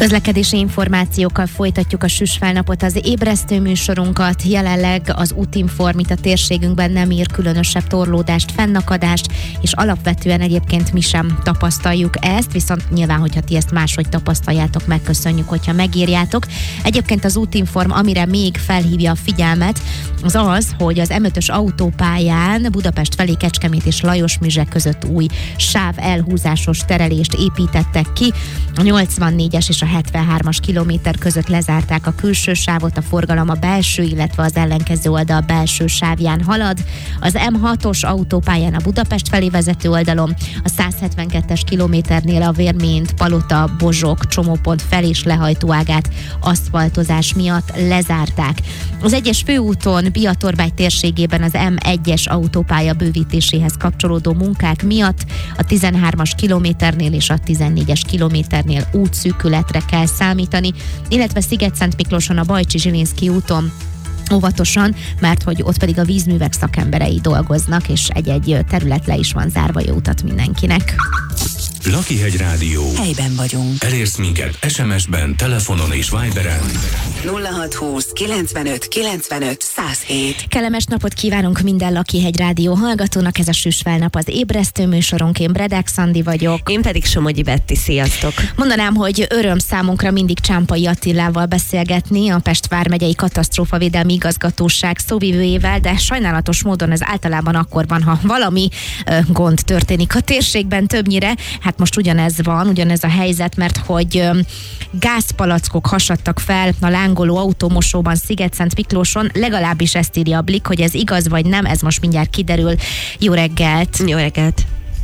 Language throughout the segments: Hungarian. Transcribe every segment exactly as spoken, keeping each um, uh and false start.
Közlekedési információkkal folytatjuk a süsfelnapot, az ébresztő műsorunkat. Jelenleg az Útinform itt a térségünkben nem ír különösebb torlódást, fennakadást, és alapvetően egyébként mi sem tapasztaljuk ezt, viszont nyilván, hogyha ti ezt máshogy tapasztaljátok, megköszönjük, hogyha megírjátok. Egyébként az Útinform, amire még felhívja a figyelmet, az az, hogy az em ötös autópályán Budapest felé Kecskemét és Lajosmizse között új sáv elhúzásos terelést építettek ki. A nyolcvannégyes és a hetvenhármas kilométer között lezárták a külső sávot, a forgalom a belső, illetve az ellenkező oldal belső sávján halad. Az em hatos autópályán a Budapest felé vezető oldalon a százhetvenkettes kilométernél a Vérményt, Palota, Bozsok, csomópont fel- és lehajtóágát aszfaltozás miatt lezárták. Az egyes főúton Biatorbágy térségében az em egyes autópálya bővítéséhez kapcsolódó munkák miatt a tizenhármas kilométernél és a tizennégyes kilométernél útszűkületre kell számítani, illetve Sziget-Szentmiklóson a Bajcsi-Zsilinszky úton óvatosan, mert hogy ott pedig a vízművek szakemberei dolgoznak, és egy-egy terület le is van zárva. Jó utat mindenkinek! Lakihegy Rádió. Helyben vagyunk. Elérsz minket es em es-ben, telefonon és Viberen. nulla hatszázhúsz kilencvenöt kilencvenöt száz hét. Kellemes napot kívánunk minden Lakihegy Rádió hallgatónak, ez a Süsfelnap az ébresztő műsorunk, én Bredák Szandi vagyok. Én pedig Somogyi Betti, sziasztok! Mondanám, hogy öröm számunkra mindig Csámpai Attilával beszélgetni, a Pest vármegyei katasztrófavédelmi igazgatóság szóvivőjével, de sajnálatos módon ez általában akkor van, ha valami ö, gond történik a térségben többnyire. Hát most ugyanez van, ugyanez a helyzet, mert hogy ö, gázpalackok hasadtak fel a lángoló autómosóban Sziget-Szentmiklóson, legalábbis ezt írja a Blik, hogy ez igaz vagy nem, ez most mindjárt kiderül. Jó reggelt! Jó reggelt!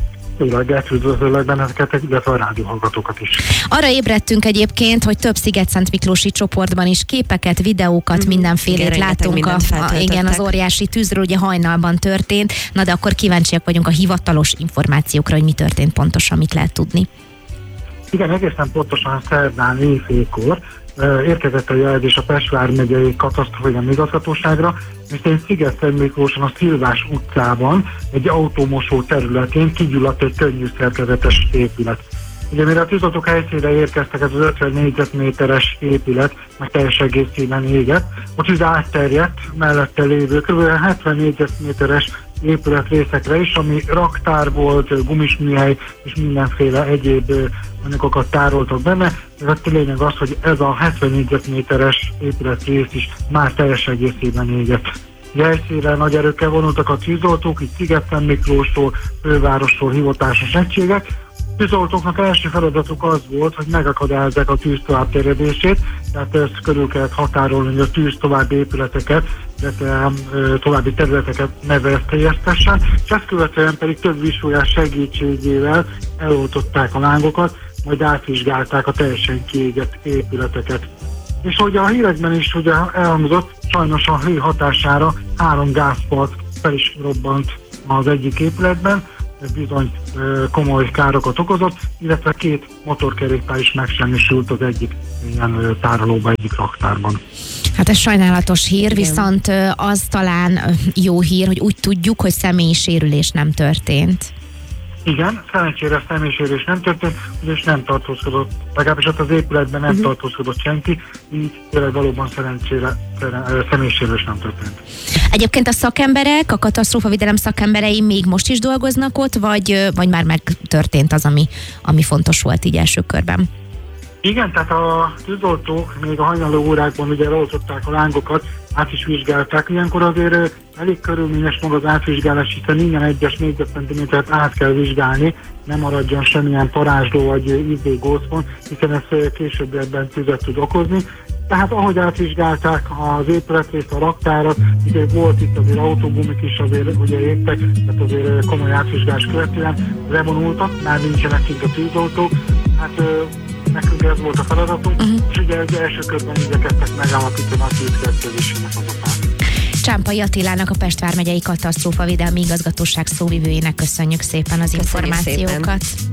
Jó reggelt, üdvözöllek benneteket, illetve a rádióhallgatókat is. Arra ébredtünk egyébként, hogy több Sziget-Szentmiklósi csoportban is képeket, videókat, mm, mindenfélét igen, látunk a, a, igen, az óriási tűzről, ugye hajnalban történt. Na de akkor kíváncsiak vagyunk a hivatalos információkra, hogy mi történt pontosan, mit lehet tudni. Igen, egészen pontosan szerdán éjfélkor érkezett a jelzés a Pest vármegyei katasztrófavédelmi igazgatóságra, miszerint Sziget-Szentmiklóson a Szilvás utcában egy autómosó területén kigyulladt egy könnyű szerkezetes épület. Ugye mire a tűzoltók helyszínre érkeztek, ez az ötven négyzetméteres épület meg teljes egészében égett. A tűz átterjedt mellette lévő kb. hetven négyzetméteres épület részekre is, ami raktár volt, gumisműhely és mindenféle egyéb anyagokat tároltak benne. Ez a lényeg az, hogy ez a hetven négyzetméteres épület rész is már teljes egészében égett. Helyszínre nagy erőkkel vonultak a tűzoltók, itt Sziget-Szentmiklóstól, fővárosról hivatásos egységek. A tűzoltóknak első feladatuk az volt, hogy megakadályozzák a tűz továbbterjedését, tehát ezt körül kellett határolni, hogy a tűz további épületeket, illetve további területeket ne veszélyeztessen, és ezt követően pedig több vízfolyás segítségével eloltották a lángokat, majd átvizsgálták a teljesen kiégett épületeket. És hogy a hírekben is ugye elhangzott, sajnos a hő hatására három gázpalt fel is robbant az egyik épületben, ez bizony komoly károkat okozott, illetve két motorkerékpár is megsemmisült az egyik ilyen tárolóban, egyik raktárban. Hát ez sajnálatos hír, igen. Viszont az talán jó hír, hogy úgy tudjuk, hogy személyi sérülés nem történt. Igen, szerencsére személysérülés nem történt, ugyanis nem tartózkodott, legalábbis ott az épületben nem uh-huh. tartózkodott senki, így tényleg valóban szerencsére személysérülés nem történt. Egyébként a szakemberek, a katasztrófavédelem szakemberei még most is dolgoznak ott, vagy, vagy már megtörtént az, ami, ami fontos volt így első körben? Igen, tehát a tűzoltók még a hajnaló órákban ugye eloltották a lángokat, át is vizsgálták. Ilyenkor azért elég körülményes maga az átvizsgálás, hiszen minden egyes négyzetcentimétert át kell vizsgálni, nem maradjon semmilyen parázsló vagy izzégócpont, hiszen ez későbbiekben tüzet tud okozni. Tehát ahogy átvizsgálták az épületrészt, a raktárat, ugye volt itt azért autógumik is azért ugye égtek, tehát azért komoly átvizsgálás követően levonultak, már nincsenek kint a tűzoltók. Hát nekünk ez volt a feladatunk, uh-huh. és ugye az első körben igyekeztek megállapítani a tűzkeletkezésének az okát. Csámpai Attilának, a Pest vármegyei katasztrófavédelmi igazgatóság szóvivőjének köszönjük szépen az köszönjük információkat. Szépen.